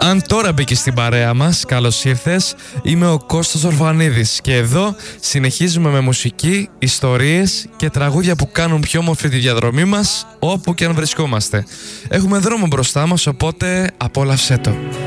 Αν τώρα μπήκε στην παρέα μας, καλώς ήρθες. Είμαι ο Κώστας Ορφανίδης και εδώ συνεχίζουμε με μουσική, ιστορίες και τραγούδια που κάνουν πιο όμορφη τη διαδρομή μας όπου και αν βρισκόμαστε. Έχουμε δρόμο μπροστά μας, οπότε απόλαυσέ το.